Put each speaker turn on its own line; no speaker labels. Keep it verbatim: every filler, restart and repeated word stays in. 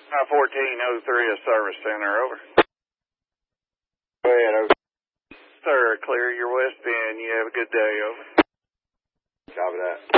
Uh, fourteen oh three, a service center, over.
Go ahead, over.
Sir, clear your west bend. You have a good day, over.
Copy that.